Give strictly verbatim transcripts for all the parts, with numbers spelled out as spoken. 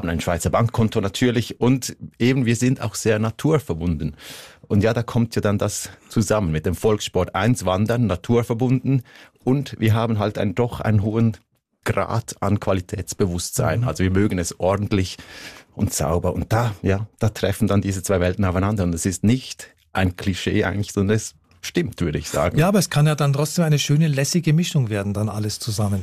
haben ein Schweizer Bankkonto natürlich und eben wir sind auch sehr naturverbunden. Und ja, da kommt ja dann das zusammen mit dem Volkssport eins Wandern, naturverbunden und wir haben halt einen, doch einen hohen Grad an Qualitätsbewusstsein. Also wir mögen es ordentlich und sauber und da, ja, da treffen dann diese zwei Welten aufeinander und es ist nicht ein Klischee eigentlich, sondern es stimmt, würde ich sagen. Ja, aber es kann ja dann trotzdem eine schöne, lässige Mischung werden, dann alles zusammen.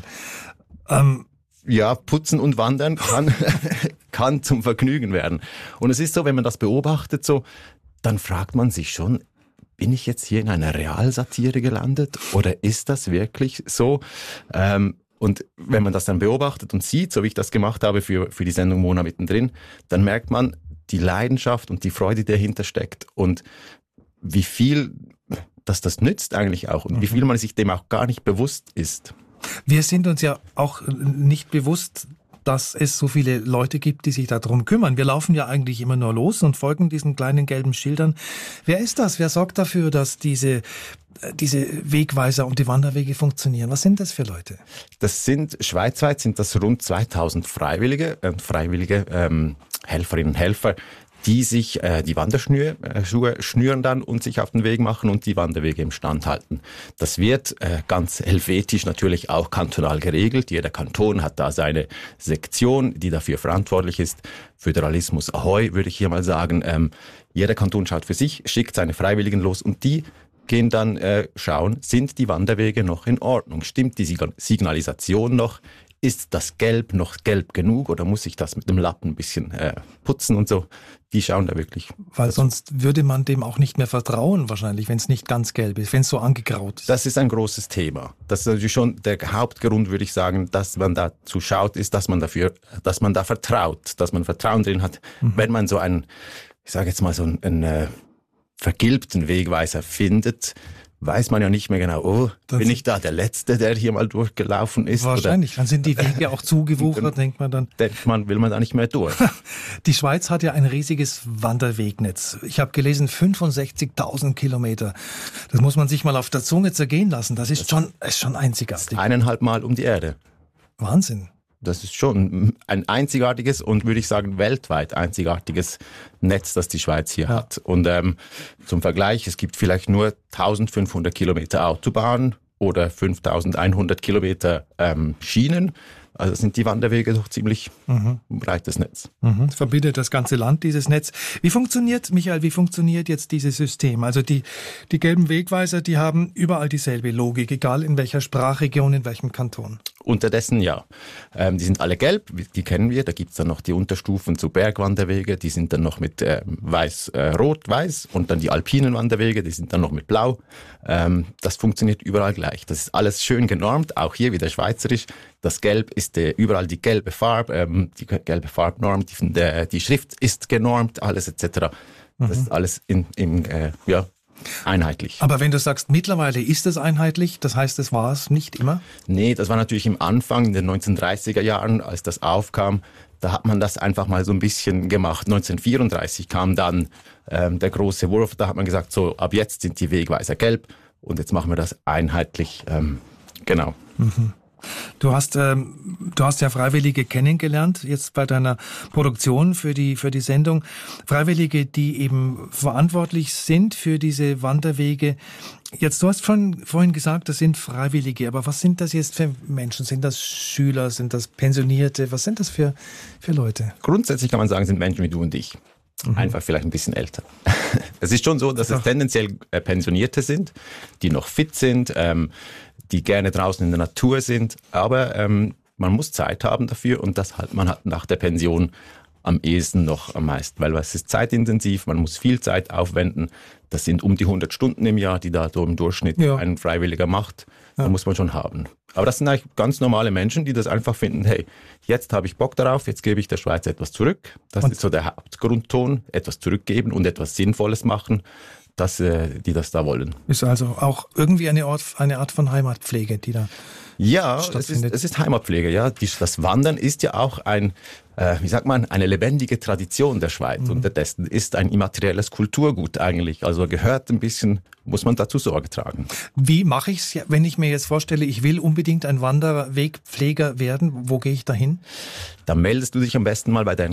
Ähm Ja, putzen und wandern kann, kann zum Vergnügen werden. Und es ist so, wenn man das beobachtet, so, dann fragt man sich schon, bin ich jetzt hier in einer Realsatire gelandet oder ist das wirklich so? Ähm, und wenn man das dann beobachtet und sieht, so wie ich das gemacht habe für, für die Sendung Mona mittendrin, dann merkt man die Leidenschaft und die Freude, die dahinter steckt und wie viel, dass das nützt eigentlich auch und wie viel man sich dem auch gar nicht bewusst ist. Wir sind uns ja auch nicht bewusst, dass es so viele Leute gibt, die sich darum kümmern. Wir laufen ja eigentlich immer nur los und folgen diesen kleinen gelben Schildern. Wer ist das? Wer sorgt dafür, dass diese, diese Wegweiser und die Wanderwege funktionieren? Was sind das für Leute? Das sind, schweizweit sind das rund zweitausend Freiwillige, äh, Freiwillige ähm, Helferinnen und Helfer, die sich äh, die Wanderschuhe äh, Schuhe schnüren dann und sich auf den Weg machen und die Wanderwege im Stand halten. Das wird äh, ganz helvetisch natürlich auch kantonal geregelt. Jeder Kanton hat da seine Sektion, die dafür verantwortlich ist. Föderalismus Ahoi, würde ich hier mal sagen. Ähm, jeder Kanton schaut für sich, schickt seine Freiwilligen los und die gehen dann äh, schauen, sind die Wanderwege noch in Ordnung? Stimmt die Signalisation noch? Ist das Gelb noch gelb genug oder muss ich das mit dem Lappen ein bisschen äh, putzen und so? Die schauen da wirklich. Weil sonst würde man dem auch nicht mehr vertrauen wahrscheinlich, wenn es nicht ganz gelb ist, wenn es so angegraut ist. Das ist ein großes Thema. Das ist natürlich schon der Hauptgrund, würde ich sagen, dass man dazu schaut, ist, dass man dafür, dass man da vertraut, dass man Vertrauen drin hat. Mhm. Wenn man so einen, ich sage jetzt mal so einen, einen äh, vergilbten Wegweiser findet, weiß man ja nicht mehr genau, oh, dann bin ich da der Letzte, der hier mal durchgelaufen ist? Wahrscheinlich, oder? Dann sind die Wege auch zugewuchert, denkt man dann. Denkt man, will man da nicht mehr durch. Die Schweiz hat ja ein riesiges Wanderwegnetz. Ich habe gelesen, fünfundsechzigtausend Kilometer. Das muss man sich mal auf der Zunge zergehen lassen. Das ist das schon, ist schon einzigartig. Eineinhalb Mal um die Erde. Wahnsinn. Das ist schon ein einzigartiges und würde ich sagen weltweit einzigartiges Netz, das die Schweiz hier ja. hat. Und ähm, zum Vergleich, es gibt vielleicht nur eintausendfünfhundert Kilometer Autobahn oder fünftausendeinhundert Kilometer ähm, Schienen. Also sind die Wanderwege doch ziemlich mhm. breites Netz. Mhm. Verbindet das ganze Land, dieses Netz. Wie funktioniert, Michael, wie funktioniert jetzt dieses System? Also die, die gelben Wegweiser, die haben überall dieselbe Logik, egal in welcher Sprachregion, in welchem Kanton. Unterdessen ja. Ähm, die sind alle gelb, die kennen wir. Da gibt's dann noch die Unterstufen zu Bergwanderwege, die sind dann noch mit äh, weiß, äh, rot, weiß und dann die alpinen Wanderwege, die sind dann noch mit blau. Ähm, das funktioniert überall gleich. Das ist alles schön genormt, auch hier wieder schweizerisch. Das Gelb ist äh, überall die gelbe Farbe, ähm, die gelbe Farbnorm, die, der, die Schrift ist genormt, alles et cetera. Das mhm. ist alles in, in äh, ja, einheitlich. Aber wenn du sagst, mittlerweile ist es einheitlich, das heißt, es war es nicht immer? Nee, das war natürlich im Anfang, in den neunzehnhundertdreißiger Jahren, als das aufkam, da hat man das einfach mal so ein bisschen gemacht. neunzehnhundertvierunddreißig kam dann ähm, der große Wurf, da hat man gesagt, so ab jetzt sind die Wegweiser gelb und jetzt machen wir das einheitlich, ähm, genau. Mhm. Du hast, ähm, du hast ja Freiwillige kennengelernt, jetzt bei deiner Produktion für die, für die Sendung. Freiwillige, die eben verantwortlich sind für diese Wanderwege. Jetzt, du hast schon vorhin gesagt, das sind Freiwillige, aber was sind das jetzt für Menschen? Sind das Schüler, sind das Pensionierte? Was sind das für, für Leute? Grundsätzlich kann man sagen, sind Menschen wie du und ich. Mhm. Einfach vielleicht ein bisschen älter. Es ist schon so, dass es tendenziell äh, Pensionierte sind, die noch fit sind, ähm, die gerne draußen in der Natur sind, aber ähm, man muss Zeit haben dafür und das hat man hat nach der Pension am ehesten noch am meisten, weil es ist zeitintensiv, man muss viel Zeit aufwenden. Das sind um die hundert Stunden im Jahr, die da so im Durchschnitt ja. ein Freiwilliger macht. Ja. Da muss man schon haben. Aber das sind eigentlich ganz normale Menschen, die das einfach finden, hey, jetzt habe ich Bock darauf, jetzt gebe ich der Schweiz etwas zurück. Das und ist so der Hauptgrundton, etwas zurückgeben und etwas Sinnvolles machen, dass äh, die das da wollen. Ist also auch irgendwie eine Art, eine Art von Heimatpflege, die da Ja, es ist, es ist Heimatpflege. Ja, die, das Wandern ist ja auch ein, äh, wie sagt man, eine lebendige Tradition der Schweiz. Mhm. Unterdessen ist ein immaterielles Kulturgut eigentlich. Also gehört ein bisschen, muss man dazu Sorge tragen. Wie mache ich es, wenn ich mir jetzt vorstelle, ich will unbedingt ein Wanderwegpfleger werden? Wo gehe ich da hin? Da meldest du dich am besten mal bei deinen